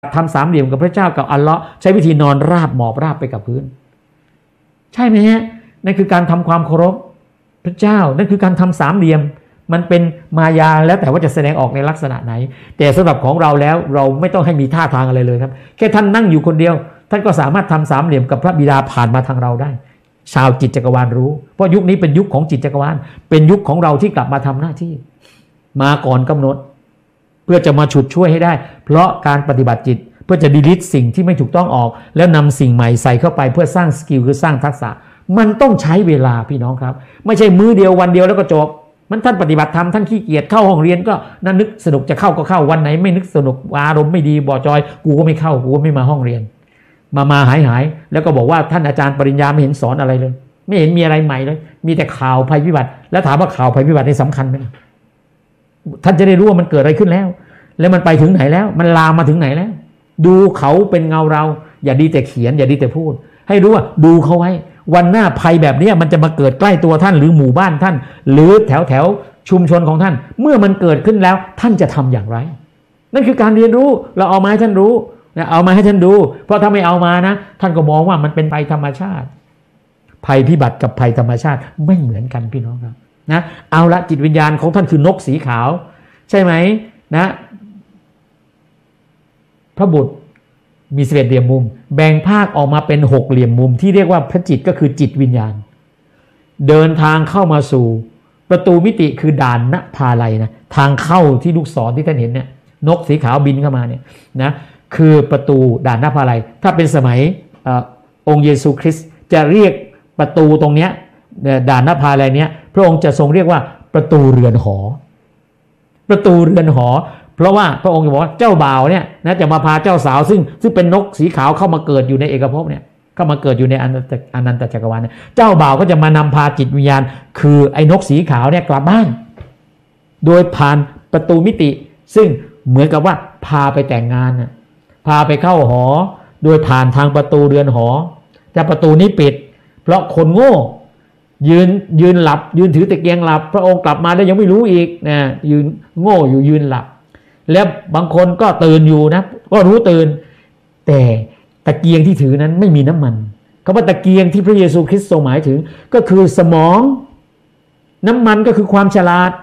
ทำสามเหลี่ยมกับพระเจ้ากับอัลเลาะห์ใช้วิธีนอนราบหมอบราบไปกับพื้นใช่ไหมฮะนั่นคือการทำความเคารพพระเจ้านั่นคือการทำสามเหลี่ยมมันเป็นมายาแล้วแต่ว่าจะแสดงออกในลักษณะไหนแต่สำหรับของเราแล้วเราไม่ต้องให้มีท่าทางอะไรเลยครับแค่ท่านนั่งอยู่คนเดียวท่านก็สามารถทำสามเหลี่ยมกับพระบิดาผ่านมาทางเราได้ชาวจิตจักรวาลรู้เพราะยุคนี้เป็นยุคของจิตจักรวาลเป็นยุคของเราที่กลับมาทำหน้าที่มาก่อนกำหนดเพื่อจะมาฉุดช่วยให้ได้เพราะการปฏิบัติจิตเพื่อจะดีลิทสิ่งที่ไม่ถูกต้องออกแล้วนำสิ่งใหม่ใส่เข้าไปเพื่อสร้างสกิลคือสร้างทักษะมันต้องใช้เวลาพี่น้องครับไม่ใช่มื้อเดียววันเดียวแล้วก็จบมันท่านปฏิบัติธรรมท่านขี้เกียจเข้าห้องเรียนก็นั่นนึกสนุกจะเข้าก็เข้าวันไหนไม่นึกสนุกอารมณ์ไม่ดีบ่อจอยกูก็ไม่เข้ากูก็ไม่มาห้องเรียนมาหายแล้วก็บอกว่าท่านอาจารย์ปริญญาไม่เห็นสอนอะไรเลยไม่เห็นมีอะไรใหม่เลยมีแต่ข่าวภัยพิบัติแล้วถามว่าข่าวภัยพิบัตินี่สำคัญไหมท่านจะได้รู้ว่ามันเกิดอะไรขึ้นแล้วแล้วมันไปถึงไหนแล้วมันลามมาถึงไหนแล้วดูเขาเป็นเงาเราอย่าดีแต่เขียนอย่าดีแต่พูดให้รู้ว่าดูเขาไว้วันหน้าภัยแบบนี้มันจะมาเกิดใกล้ตัวท่านหรือหมู่บ้านท่านหรือแถวชุมชนของท่านเมื่อมันเกิดขึ้นแล้วท่านจะทำอย่างไรนั่นคือการเรียนรู้เราเอามาให้ท่านรู้นะเอามาให้ท่านดูเพราะถ้าไม่เอามานะท่านก็มองว่ามันเป็นภัยธรรมชาติภัยพิบัติกับภัยธรรมชาติไม่เหมือนกันพี่น้องครับนะเอาละจิตวิญญาณของท่านคือนกสีขาวใช่ไหมนะพระบุตรมี11เหลี่ยมมุมแบ่งภาคออกมาเป็น6เหลี่ยมมุมที่เรียกว่าพระจิตก็คือจิตวิญญาณเดินทางเข้ามาสู่ประตูมิติคือด่านณภาลัยนะทางเข้าที่ลูกศรที่ท่านเห็นเนี่ยนกสีขาวบินเข้ามาเนี่ยนะคือประตูด่านณภาลัยถ้าเป็นสมัยองค์เยซูคริสต์จะเรียกประตูตรงเนี้ยด่านณภาลัยเนี้ยพระองค์จะทรงเรียกว่าประตูเรือนหอประตูเรือนหอเพราะว่าพระองค์บอกว่าเจ้าบ่าวเนี่ยนะจะมาพาเจ้าสาวซึ่งเป็นนกสีขาวเข้ามาเกิดอยู่ในเอกภพเนี่ยเข้ามาเกิดอยู่ในอนันตจักรวาลเนี่ยเจ้าบ่าวก็จะมานำพาจิตวิญญาณคือไอ้นกสีขาวเนี่ยกลับบ้านโดยผ่านประตูมิติซึ่งเหมือนกับว่าพาไปแต่งงานพาไปเข้าหอโดยผ่านทางประตูเรือนหอแต่ประตูนี้ปิดเพราะคนโง่ยืนหลับยืนถือตะเกียงหลับพระองค์กลับมาแล้วยังไม่รู้อีกนะยืนโง่อยู่ยืนหลับแล้วบางคนก็ตื่นอยู่นะก็รู้ตื่นแต่ตะเกียงที่ถือนั้นไม่มีน้ำมันคำว่าตะเกียงที่พระเยซูคริสต์ทรงหมายถึงก็คือสมองน้ำมันก็คือความฉลาด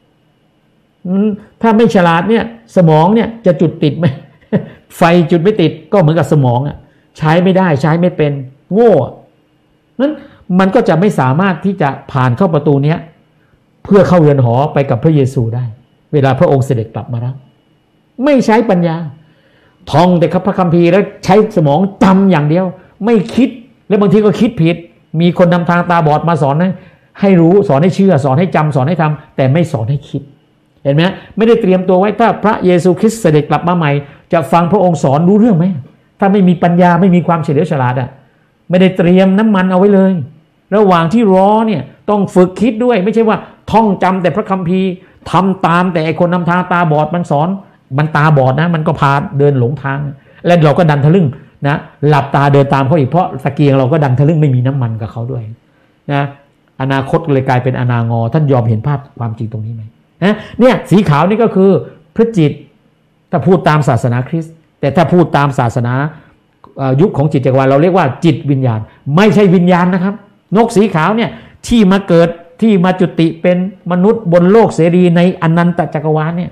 ถ้าไม่ฉลาดเนี่ยสมองเนี่ยจะจุดติดไหม ไฟจุดไม่ติดก็เหมือนกับสมองใช้ไม่ได้ใช้ไม่เป็นโง่นั้นมันก็จะไม่สามารถที่จะผ่านเข้าประตูนี้เพื่อเข้าเรือนหอไปกับพระเยซูได้เวลาพระองค์เสด็จกลับมาแล้วไม่ใช้ปัญญาท่องแต่พระคัมภีร์แล้วใช้สมองจำอย่างเดียวไม่คิดและบางทีก็คิดผิดมีคนนำทางตาบอดมาสอนให้รู้สอนให้เชื่อสอนให้จำสอนให้ทำแต่ไม่สอนให้คิดเห็นไหมไม่ได้เตรียมตัวไว้ถ้าพระเยซูคริสต์เสด็จกลับมาใหม่จะฟังพระองค์สอนรู้เรื่องไหมถ้าไม่มีปัญญาไม่มีความเฉลียวฉลาดไม่ได้เตรียมน้ำมันเอาไว้เลยระหว่างที่รอเนี่ยต้องฝึกคิดด้วยไม่ใช่ว่าท่องจำแต่พระคัมภีร์ทำตามแต่ไอคนนำทางตาบอดมันสอนมันตาบอดนะมันก็พาเดินหลงทางแล้วเราก็ดันทะลึ่งนะหลับตาเดินตามเขาอีกเพราะตะเกียงเราก็ดันทะลึ่งไม่มีน้ำมันกับเขาด้วยนะอนาคตเลยกลายเป็นอนางอท่านยอมเห็นภาพความจริงตรงนี้ไหมนะเนี่ยสีขาวนี่ก็คือพระจิตถ้าพูดตามศาสนาคริสต์แต่ถ้าพูดตามศาสนายุคของจิตจักรวาลเราเรียกว่าจิตวิญญาณไม่ใช่วิญญาณนะครับนกสีขาวเนี่ยที่มาเกิดที่มาจุติเป็นมนุษย์บนโลกเสรีในอนันตจักรวาลเนี่ย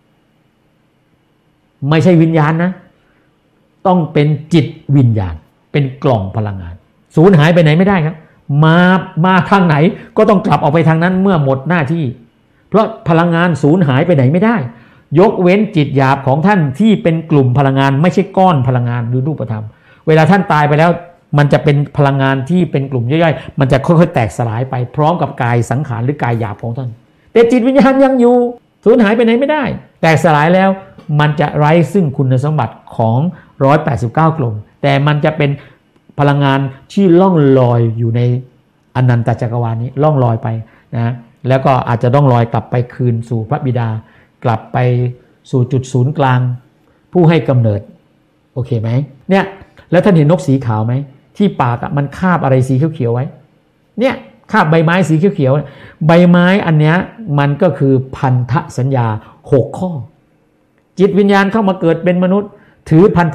ไม่ใช่วิญญาณนะต้องเป็นจิตวิญญาณเป็นกล่องพลังงานสูญหายไปไหนไม่ได้ครับมาทางไหนก็ต้องกลับออกไปทางนั้นเมื่อหมดหน้าที่เพราะพลังงานสูญหายไปไหนไม่ได้ยกเว้นจิตหยาบของท่านที่เป็นกลุ่มพลังงานไม่ใช่ก้อนพลังงานหรือรูปธรรมเวลาท่านตายไปแล้วมันจะเป็นพลังงานที่เป็นกลุ่มย่อยๆมันจะค่อยๆแตกสลายไปพร้อมกับกายสังขารหรือกายหยาบของท่านแต่จิตวิญญาณยังอยู่สูญหายไปไหนไม่ได้แตกสลายแล้วมันจะไร้ซึ่งคุณสมบัติของ189กลุ่มแต่มันจะเป็นพลังงานที่ล่องลอยอยู่ในอนันตจักรวาลนี้ล่องลอยไปนะแล้วก็อาจจะต้องลอยกลับไปคืนสู่พระบิดากลับไปสู่จุดศูนย์กลางผู้ให้กำเนิดโอเคไหมเนี่ยแล้วท่านเห็นนกสีขาวไหมที่ปากมันคาบอะไรสีเขียวๆไว้เนี่ยคาบใบไม้สีเขียวๆใบไม้อันเนี้ยมันก็คือพันธสัญญา6ข้อจิตวิญญาณเข้ามาเกิดเป็นมนุษย์ถือพันธ